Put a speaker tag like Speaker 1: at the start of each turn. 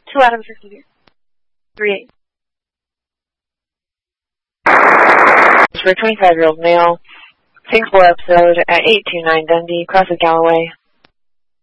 Speaker 1: 2 Adam 62. 38.
Speaker 2: For a 25-year-old male, single episode at 829 Dundee, Cross of Galloway.